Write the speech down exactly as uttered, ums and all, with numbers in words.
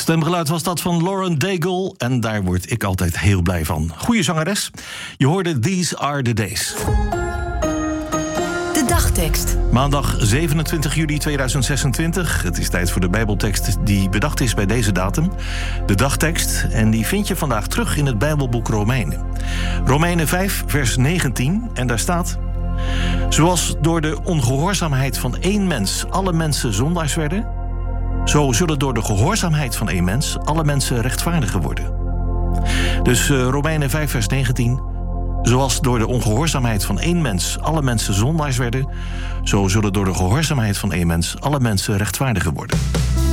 Stemgeluid was dat van Lauren Daigle en daar word ik altijd heel blij van. Goeie zangeres. Je hoorde These Are The Days. De dagtekst. Maandag zevenentwintig juli tweeduizend zesentwintig. Het is tijd voor de Bijbeltekst die bedacht is bij deze datum. De dagtekst. En die vind je vandaag terug in het Bijbelboek Romeinen. Romeinen vijf, vers negentien. En daar staat: zoals door de ongehoorzaamheid van één mens alle mensen zondaars werden, zo zullen door de gehoorzaamheid van één mens alle mensen rechtvaardigen worden. Dus uh, Romeinen vijf, vers negentien. Zoals door de ongehoorzaamheid van één mens alle mensen zondaars werden, zo zullen door de gehoorzaamheid van één mens alle mensen rechtvaardigen worden.